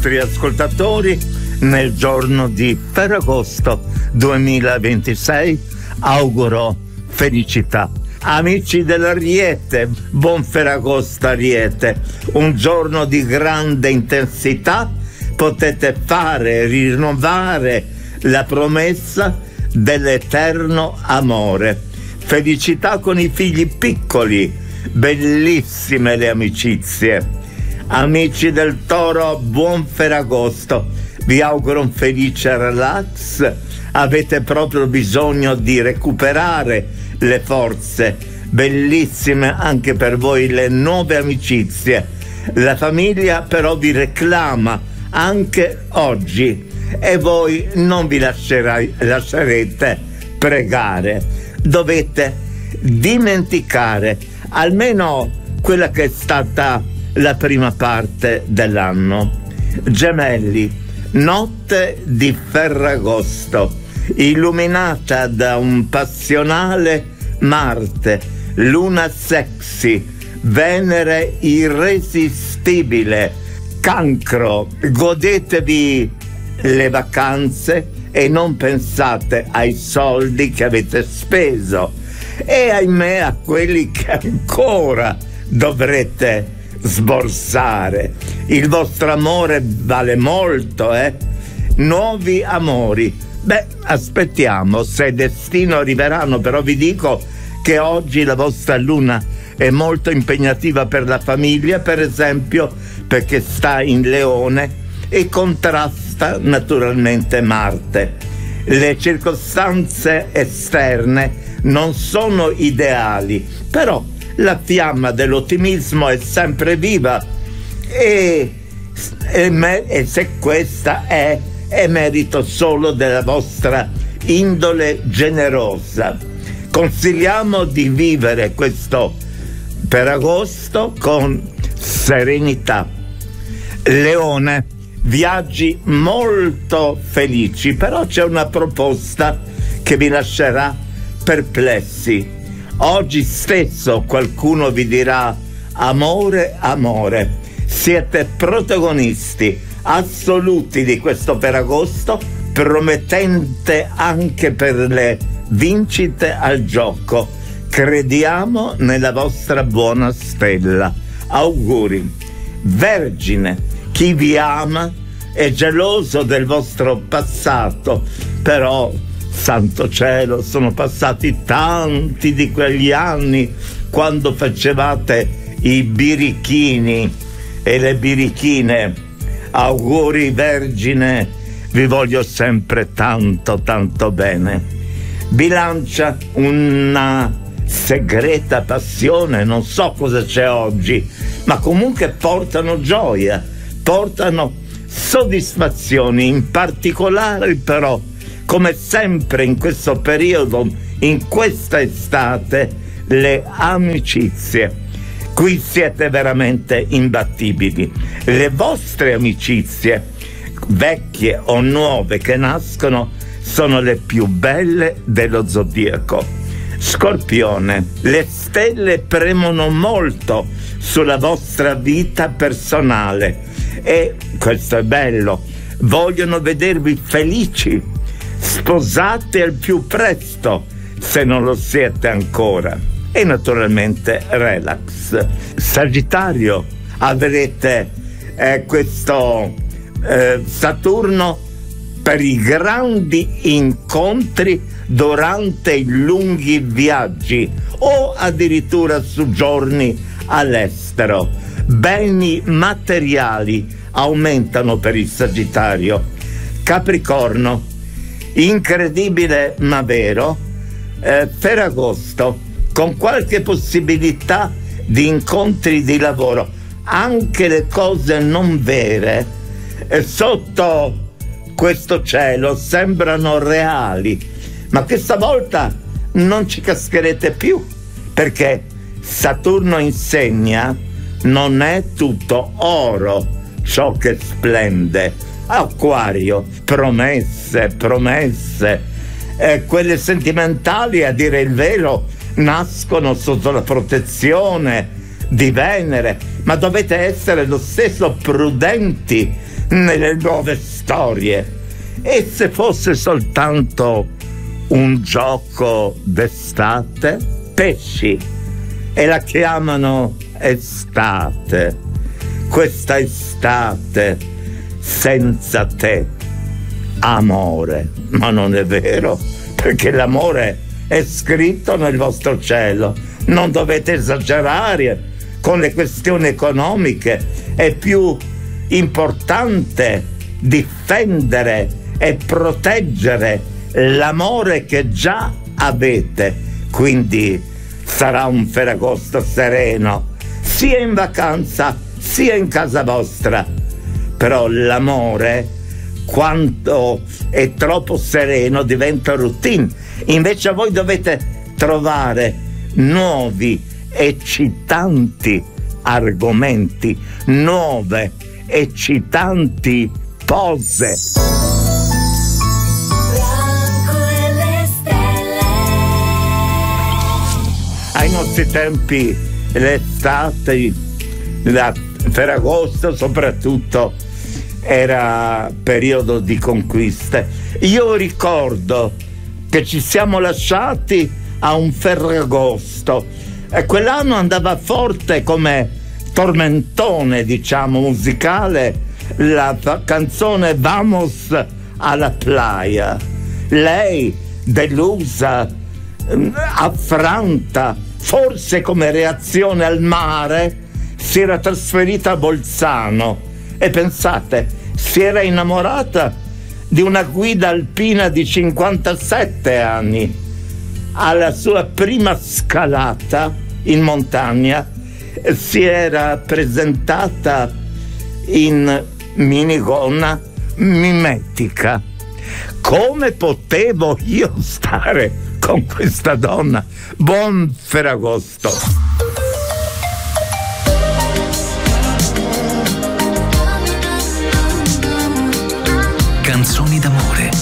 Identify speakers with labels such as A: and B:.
A: nostri ascoltatori nel giorno di Ferragosto 2026 auguro felicità. Amici dell'Ariete, buon Ferragosto Ariete, un giorno di grande intensità, potete fare, rinnovare la promessa dell'eterno amore. Felicità con i figli piccoli, bellissime le amicizie. Amici del Toro, buon Ferragosto, vi auguro un felice relax, avete proprio bisogno di recuperare le forze, bellissime anche per voi le nuove amicizie. La famiglia però vi reclama anche oggi e voi non vi lascerete pregare. Dovete dimenticare almeno quella che è stata la prima parte dell'anno. Gemelli, notte di Ferragosto, illuminata da un passionale Marte, luna sexy, Venere irresistibile. Cancro, godetevi le vacanze e non pensate ai soldi che avete speso e ahimè a quelli che ancora dovrete sborsare. Il vostro amore vale molto, nuovi amori. Aspettiamo, se destino arriveranno, però vi dico che oggi la vostra luna è molto impegnativa per la famiglia, per esempio perché sta in Leone e contrasta naturalmente Marte. Le circostanze esterne non sono ideali, però la fiamma dell'ottimismo è sempre viva e se questa è merito solo della vostra indole generosa. Consigliamo di vivere questo Ferragosto con serenità. Leone, viaggi molto felici, però c'è una proposta che vi lascerà perplessi. Oggi stesso qualcuno vi dirà amore, amore. Siete protagonisti assoluti di questo Ferragosto, promettente anche per le vincite al gioco. Crediamo nella vostra buona stella. Auguri. Vergine, chi vi ama è geloso del vostro passato, però santo cielo, sono passati tanti di quegli anni quando facevate i birichini e le birichine. Auguri Vergine, vi voglio sempre tanto tanto bene. Bilancia, una segreta passione, non so cosa c'è oggi, ma comunque portano gioia, portano soddisfazioni, in particolare però, come sempre in questo periodo, in questa estate, le amicizie. Qui siete veramente imbattibili. Le vostre amicizie, vecchie o nuove che nascono, sono le più belle dello zodiaco. Scorpione, le stelle premono molto sulla vostra vita personale e, questo è bello, vogliono vedervi felici. Sposate al più presto se non lo siete ancora. E naturalmente relax. Sagittario, avrete questo Saturno per i grandi incontri durante i lunghi viaggi o addirittura soggiorni all'estero. Beni materiali aumentano per il Sagittario. Capricorno, incredibile ma vero, Ferragosto, con qualche possibilità di incontri di lavoro, anche le cose non vere sotto questo cielo sembrano reali, ma questa volta non ci cascherete più, perché Saturno insegna non è tutto oro ciò che splende. Acquario, promesse, quelle sentimentali, a dire il vero, nascono sotto la protezione di Venere, ma dovete essere lo stesso prudenti nelle nuove storie. E se fosse soltanto un gioco d'estate, pesci, e la chiamano estate, questa estate senza te, amore. Ma non è vero, perché l'amore è scritto nel vostro cielo. Non dovete esagerare con le questioni economiche. È più importante difendere e proteggere l'amore che già avete. Quindi sarà un Ferragosto sereno, sia in vacanza sia in casa vostra. Però l'amore, quando è troppo sereno, diventa routine. Invece voi dovete trovare nuovi, eccitanti argomenti, nuove, eccitanti pose. Ai nostri tempi l'estate, la Ferragosto soprattutto, era periodo di conquiste. Io ricordo che ci siamo lasciati a un Ferragosto e quell'anno andava forte come tormentone, diciamo, musicale, la canzone Vamos a la playa. Lei, delusa, affranta, forse come reazione al mare, si era trasferita a Bolzano e pensate, si era innamorata di una guida alpina di 57 anni. Alla sua prima scalata in montagna si era presentata in minigonna mimetica. Come potevo io stare con questa donna? Buon Ferragosto.
B: Canzoni d'amore.